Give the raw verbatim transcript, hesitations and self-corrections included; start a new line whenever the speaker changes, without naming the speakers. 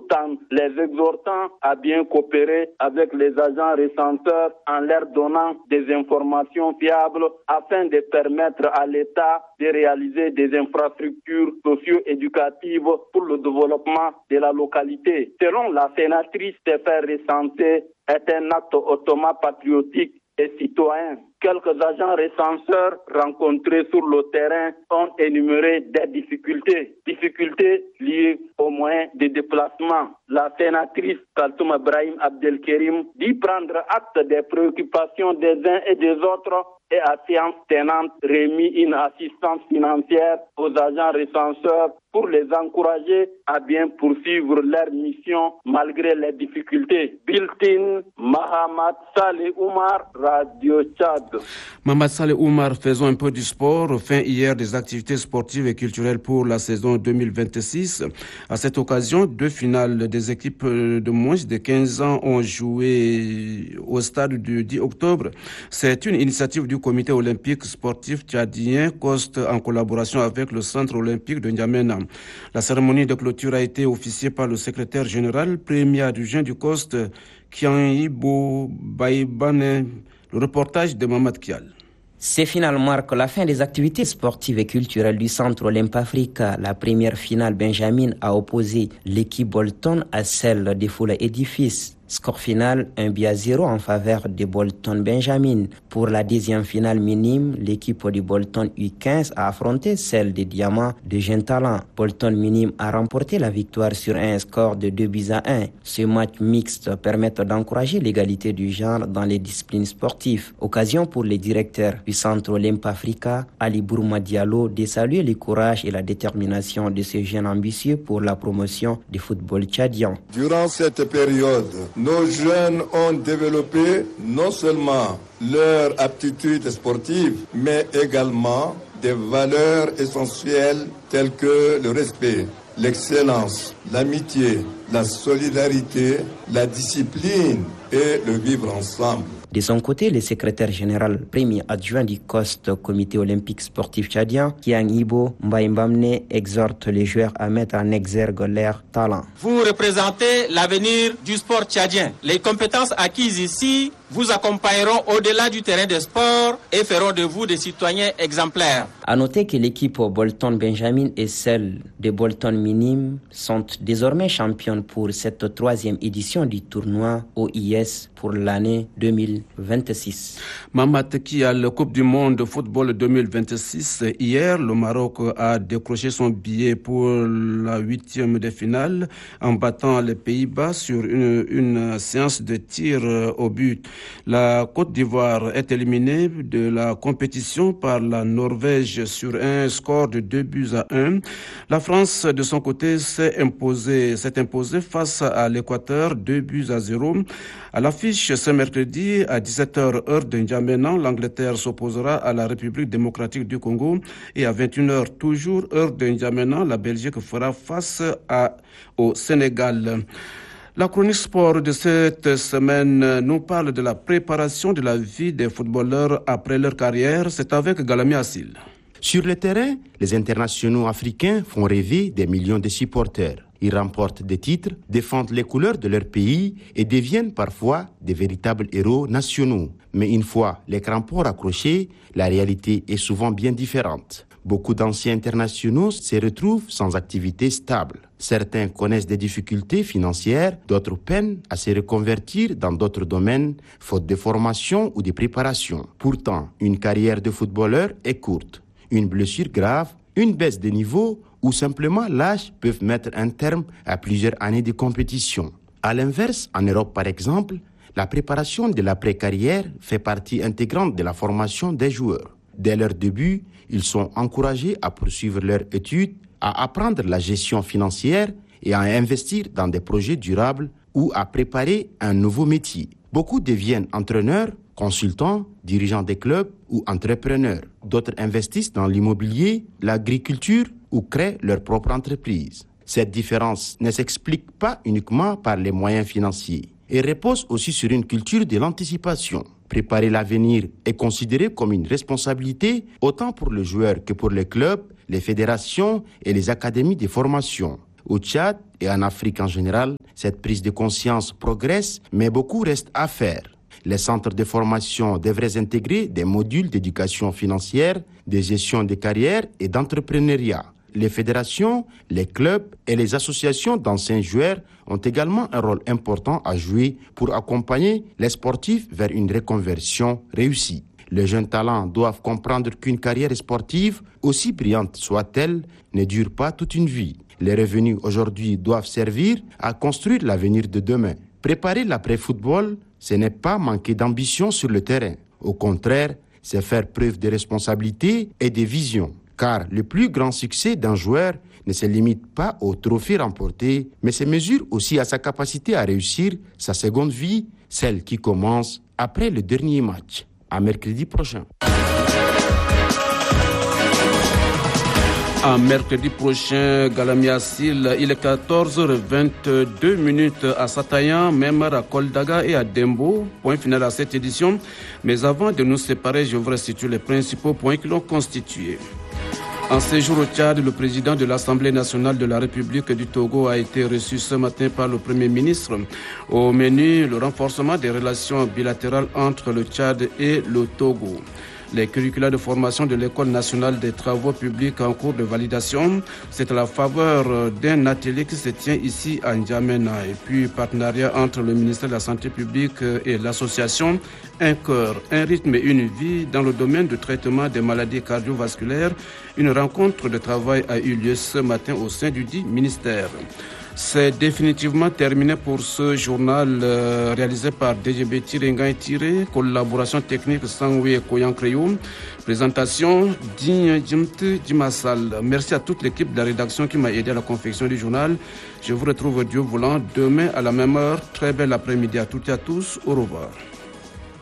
en les exhortant à bien coopérer avec les agents recenseurs en leur donnant des informations fiables afin de permettre à l'État de réaliser des infrastructures socio-éducatives pour le développement de la localité. Selon la sénatrice, se faire recenser est un acte hautement patriotique et citoyen. Quelques agents recenseurs rencontrés sur le terrain ont énuméré des difficultés. Difficultés liées aux moyens de déplacement. La sénatrice Kaltoum Ibrahim Abdelkerim dit prendre acte des préoccupations des uns et des autres et à séance tenante remis une assistance financière aux agents recenseurs pour les encourager à bien poursuivre leur mission malgré les difficultés. Bulletin Mahamad Saleh Oumar, Radio Tchad.
Mahamad Saleh Oumar, faisons un peu du sport. Fin hier des activités sportives et culturelles pour la saison deux mille vingt-six. À cette occasion, deux finales des équipes de moins de quinze ans ont joué au stade du dix octobre. C'est une initiative du comité olympique sportif tchadien, C O S T, en collaboration avec le centre olympique de N'Djamena. La cérémonie de clôture a été officiée par le secrétaire général, premier adjoint du C O S T, Kianibo Baïbane. Le reportage de Mamad Kial.
Ces finales marquent la fin des activités sportives et culturelles du Centre Olympe Africa. La première finale, Benjamin a opposé l'équipe Bolton à celle des Foula Édifices. Score final, un but à zéro en faveur de Bolton Benjamin. Pour la deuxième finale minime, l'équipe du Bolton U quinze a affronté celle des Diamants de Jeune Talent. Bolton minime a remporté la victoire sur un score de deux buts à un. Ce match mixte permet d'encourager l'égalité du genre dans les disciplines sportives. Occasion pour les directeurs du Centre Olympe Africa, Ali Bourma Diallo, de saluer le courage et la détermination de ces jeunes ambitieux pour la promotion du football tchadien.
Durant cette période, nos jeunes ont développé non seulement leur aptitude sportive, mais également des valeurs essentielles telles que le respect, l'excellence, l'amitié, la solidarité, la discipline et le vivre ensemble.
De son côté, le secrétaire général premier adjoint du C O S T, Comité olympique sportif tchadien, Kiang Ibo Mbaïmbamne, exhorte les joueurs à mettre en exergue leur talent.
Vous représentez l'avenir du sport tchadien. Les compétences acquises ici vous accompagneront au-delà du terrain de sport et feront de vous des citoyens exemplaires.
À noter que l'équipe Bolton Benjamin et celle de Bolton Minime sont désormais championnes pour cette troisième édition du tournoi O I S pour l'année deux mille vingt-six.
Mamad Kial, Coupe du monde de football deux mille vingt-six. Hier, le Maroc a décroché son billet pour la huitième de finale en battant les Pays-Bas sur une, une séance de tir au but. La Côte d'Ivoire est éliminée de la compétition par la Norvège sur un score de deux buts à un. La France, de son côté, s'est imposée, s'est imposée face à l'Équateur, deux buts à zéro. À l'affiche, ce mercredi, à dix-sept heures, heure de N'Djamena, l'Angleterre s'opposera à la République démocratique du Congo. Et à vingt et une heures, toujours, heure de N'Djamena, la Belgique fera face à, au Sénégal. La chronique sport de cette semaine nous parle de la préparation de la vie des footballeurs après leur carrière. C'est avec Galami Assil.
Sur le terrain, les internationaux africains font rêver des millions de supporters. Ils remportent des titres, défendent les couleurs de leur pays et deviennent parfois des véritables héros nationaux. Mais une fois les crampons raccrochés, la réalité est souvent bien différente. Beaucoup d'anciens internationaux se retrouvent sans activité stable. Certains connaissent des difficultés financières, d'autres peinent à se reconvertir dans d'autres domaines, faute de formation ou de préparation. Pourtant, une carrière de footballeur est courte. Une blessure grave, une baisse de niveau ou simplement l'âge peuvent mettre un terme à plusieurs années de compétition. À l'inverse, en Europe par exemple, la préparation de l'après-carrière fait partie intégrante de la formation des joueurs. Dès leur début, ils sont encouragés à poursuivre leurs études, à apprendre la gestion financière et à investir dans des projets durables ou à préparer un nouveau métier. Beaucoup deviennent entraîneurs, consultants, dirigeants des clubs ou entrepreneurs. D'autres investissent dans l'immobilier, l'agriculture ou créent leur propre entreprise. Cette différence ne s'explique pas uniquement par les moyens financiers. Elle repose aussi sur une culture de l'anticipation. Préparer l'avenir est considéré comme une responsabilité autant pour le joueur que pour les clubs, les fédérations et les académies de formation. Au Tchad et en Afrique en général, cette prise de conscience progresse, mais beaucoup reste à faire. Les centres de formation devraient intégrer des modules d'éducation financière, de gestion de carrière et d'entrepreneuriat. Les fédérations, les clubs et les associations d'anciens joueurs ont également un rôle important à jouer pour accompagner les sportifs vers une reconversion réussie. Les jeunes talents doivent comprendre qu'une carrière sportive, aussi brillante soit-elle, ne dure pas toute une vie. Les revenus aujourd'hui doivent servir à construire l'avenir de demain. Préparer l'après-football, ce n'est pas manquer d'ambition sur le terrain. Au contraire, c'est faire preuve de responsabilité et de vision. Car le plus grand succès d'un joueur ne se limite pas au trophée remporté, mais se mesure aussi à sa capacité à réussir sa seconde vie, celle qui commence après le dernier match. À mercredi prochain.
À mercredi prochain, Galamiasil, il est quatorze heures vingt-deux minutes à Satayan, même à Koldaga et à Dembo. Point final à cette édition. Mais avant de nous séparer, je vous restitue les principaux points qui l'ont constitué. En séjour au Tchad, le président de l'Assemblée nationale de la République du Togo a été reçu ce matin par le Premier ministre. Au menu, le renforcement des relations bilatérales entre le Tchad et le Togo. Les curricula de formation de l'École nationale des travaux publics en cours de validation, c'est à la faveur d'un atelier qui se tient ici à N'Djamena. Et puis, partenariat entre le ministère de la Santé publique et l'association Un cœur, un rythme et une vie dans le domaine du traitement des maladies cardiovasculaires. Une rencontre de travail a eu lieu ce matin au sein du dit ministère. C'est définitivement terminé pour ce journal euh, réalisé par D G B Tirenga Tiré, collaboration technique Sangwe Koyan Kreyo, présentation Digne Jimte Dimassal. Merci à toute l'équipe de la rédaction qui m'a aidé à la confection du journal. Je vous retrouve Dieu voulant demain à la même heure. Très bel après-midi à toutes et à tous. Au revoir.